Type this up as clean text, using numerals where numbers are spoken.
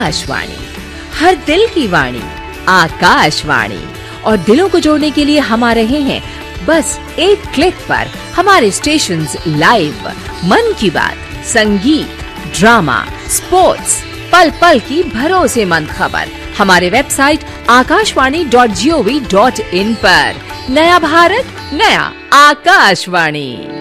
आकाशवाणी, हर दिल की वाणी आकाशवाणी। और दिलों को जोड़ने के लिए हम आ रहे हैं बस एक क्लिक पर। हमारे स्टेशंस लाइव, मन की बात, संगीत, ड्रामा, स्पोर्ट्स, पल पल की भरोसेमंद खबर हमारे वेबसाइट akashvani.gov.in पर। नया भारत, नया आकाशवाणी।